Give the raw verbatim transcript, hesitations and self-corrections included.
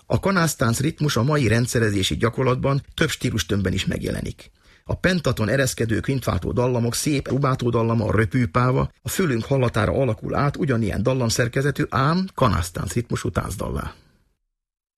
A kanásztánc ritmus a mai rendszerezési gyakorlatban több stílustömbben is megjelenik. A pentaton ereszkedő kvintváltó dallamok szép rubátó dallama, a röpűpáva, a fülünk hallatára alakul át ugyanilyen dallamszerkezetű, ám kanásztánc ritmusú táncdallá.